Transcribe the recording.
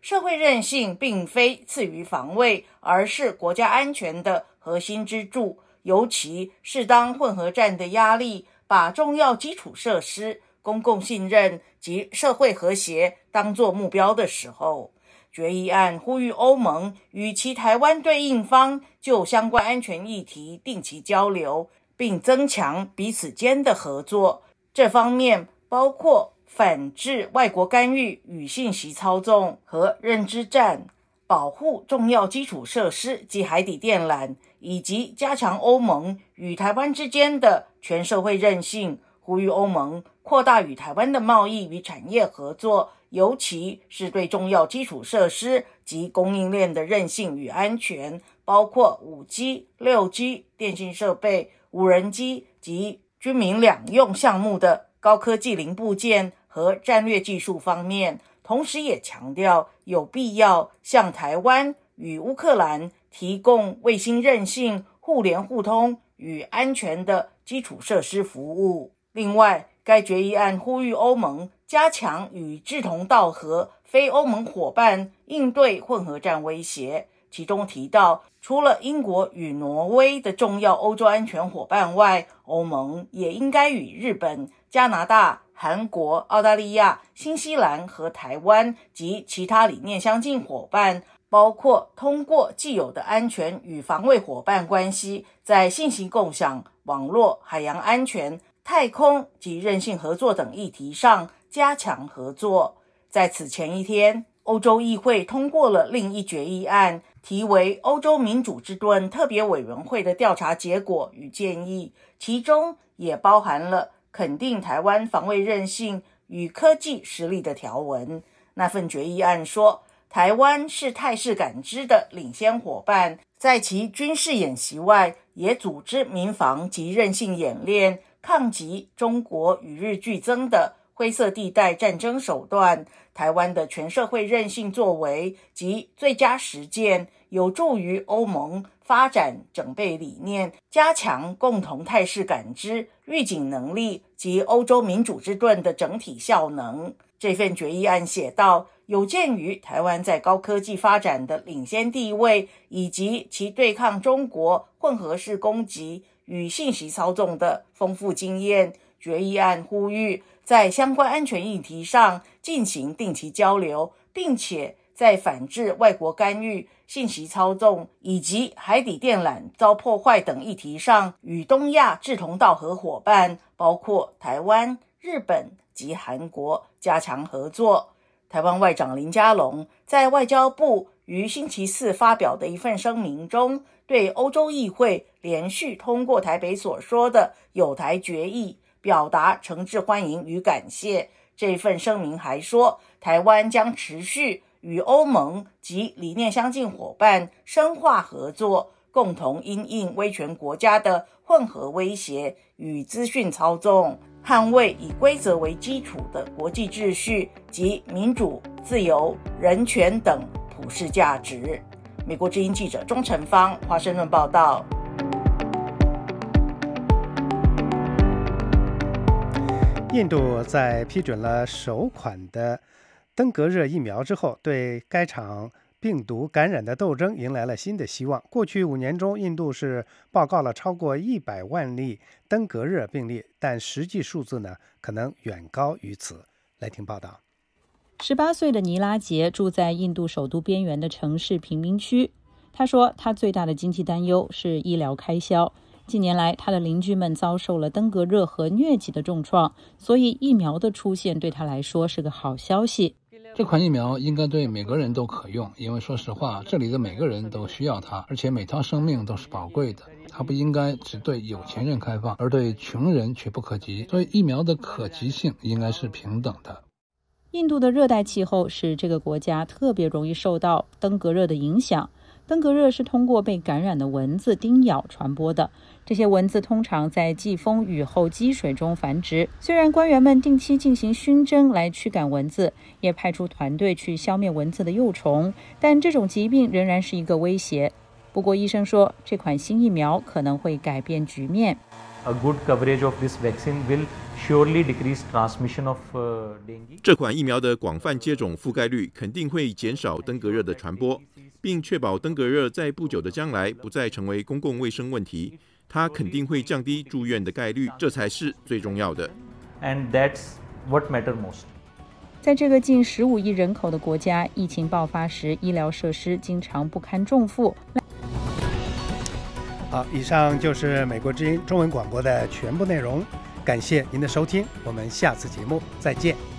社会韧性并非次于防卫，而是国家安全的核心支柱。尤其是当混合战的压力把重要基础设施、公共信任及社会和谐当作目标的时候，决议案呼吁欧盟与其台湾对应方就相关安全议题定期交流，并增强彼此间的合作。这方面包括反制外国干预与信息操纵和认知战，保护重要基础设施及海底电缆，以及加强欧盟与台湾之间的全社会韧性，呼吁欧盟扩大与台湾的贸易与产业合作，尤其是对重要基础设施及供应链的韧性与安全，包括 5G、6G、电信设备、无人机及军民两用项目的高科技零部件和战略技术方面。同时也强调有必要向台湾与乌克兰提供卫星韧性、互联互通与安全的基础设施服务。另外，该决议案呼吁欧盟加强与志同道合非欧盟伙伴应对混合战威胁，其中提到，除了英国与挪威的重要欧洲安全伙伴外，欧盟也应该与日本、加拿大、韩国、澳大利亚、新西兰和台湾及其他理念相近伙伴，包括通过既有的安全与防卫伙伴关系，在信息共享、网络、海洋安全、太空及韧性合作等议题上加强合作。在此前一天，欧洲议会通过了另一决议案，题为欧洲民主之盾特别委员会的调查结果与建议，其中也包含了肯定台湾防卫韧性与科技实力的条文。那份决议案说，台湾是态势感知的领先伙伴，在其军事演习外，也组织民防及韧性演练，抗击中国与日俱增的灰色地带战争手段。台湾的全社会韧性作为及最佳实践，有助于欧盟发展整备理念，加强共同态势感知、预警能力及欧洲民主之盾的整体效能。这份决议案写道，有鉴于台湾在高科技发展的领先地位，以及其对抗中国混合式攻击与信息操纵的丰富经验，决议案呼吁在相关安全议题上进行定期交流，并且在反制外国干预、信息操纵以及海底电缆遭破坏等议题上与东亚志同道合伙伴，包括台湾、日本及韩国加强合作。台湾外长林佳龙在外交部于星期四发表的一份声明中，对欧洲议会连续通过台北所说的友台决议表达诚挚欢迎与感谢。这份声明还说，台湾将持续与欧盟及理念相近伙伴深化合作，共同因应威权国家的混合威胁与资讯操纵，捍卫以规则为基础的国际秩序及民主、自由、人权等普世价值。美国之音记者钟成芳，华盛顿报道。 印度在批准了首款的登革热疫苗之后，对该场病毒感染的斗争迎来了新的希望。过去5年中，印度是报告了超过100万例登革热病例，但实际数字呢，可能远高于此。来听报道。 18岁的尼拉杰住在印度首都边缘的城市贫民区。他说，他最大的经济担忧是医疗开销。近年来，他的邻居们遭受了登革热和疟疾的重创，所以疫苗的出现对他来说是个好消息。 这款疫苗应该对每个人都可用，因为说实话，这里的每个人都需要它，而且每条生命都是宝贵的。它不应该只对有钱人开放，而对穷人却不可及。所以疫苗的可及性应该是平等的。 印度的热带气候使这个国家特别容易受到登革热的影响。登革热是通过被感染的蚊子叮咬传播的，这些蚊子通常在季风雨后积水中繁殖。虽然官员们定期进行熏蒸来驱赶蚊子，也派出团队去消灭蚊子的幼虫，但这种疾病仍然是一个威胁。不过医生说，这款新疫苗可能会改变局面。 A good coverage of this vaccine will surely decrease transmission of dengue。 这款疫苗的广泛接种覆盖率肯定会减少登革热的传播，并确保登革热在不久的将来不再成为公共卫生问题。它肯定会降低住院的概率，这才是最重要的。 And that's what matters most。 在这个近15亿人口的国家，疫情爆发时，医疗设施经常不堪重负。 好，以上就是美国之音中文广播的全部内容，感谢您的收听，我们下次节目再见。